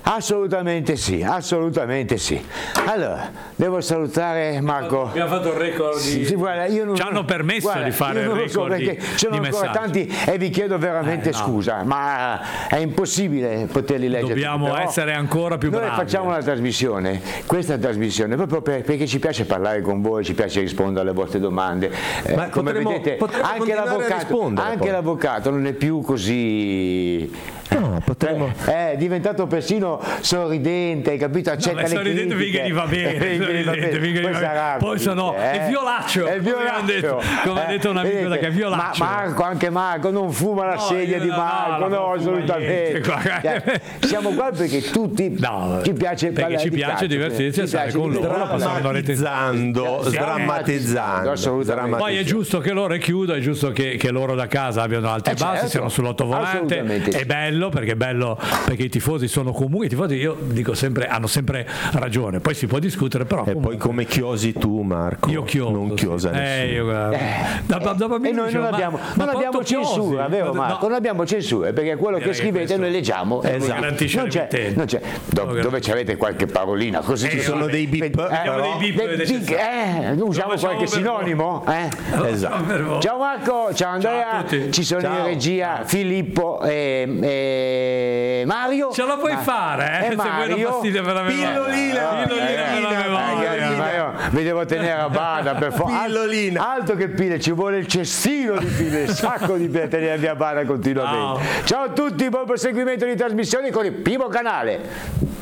Assolutamente sì. Allora, devo salutare Marco. Abbiamo fatto il record di... Sì, guarda, io non, ci hanno permesso di fare il record perché sono di ancora messaggi. tanti e vi chiedo veramente scusa, ma è impossibile poterli leggere. Dobbiamo essere ancora più bravi. Noi facciamo una trasmissione, questa trasmissione, proprio perché ci piace parlare con voi, ci piace rispondere alle vostre domande. Ma come vedete, anche l'avvocato non è più così... No, potremmo... È diventato persino sorridente, hai capito? Accetta le sorridente critiche. finché gli va bene, poi sono è violaccio, come ha detto un amico che è violaccio. Anche Marco non fuma la sedia di Marco, no, assolutamente. Siamo qua perché tutti ci piace parlare, ci piace divertirsi e stare con loro, drammatizzando. Poi è giusto che loro chiudano, è giusto che loro da casa abbiano alti e bassi, siano sull'ottovolante. È bello perché i tifosi sono comuni, i tifosi, io dico sempre, hanno sempre ragione, poi si può discutere, però e poi come chiosi tu, Marco? Io chioso, non chiosa nessuno. E noi non abbiamo censura, vero Marco? Non abbiamo censura, perché quello che scrivete noi leggiamo. Non c'è. Dove ci avete qualche parolina così ci sono dei bip, usiamo qualche sinonimo? Esatto. Ciao Marco, ciao Andrea, ci sono in regia Filippo e Mario. Ce la puoi fare, se vuoi una pastiglia per la memoria. Pillolina per la memoria. Mi devo tenere a bada per forza. Pillolina. Altro che pile, ci vuole il cestino di pile, il sacco di pile, tenervi a bada continuamente. Ciao a tutti, buon proseguimento di trasmissioni con il primo canale.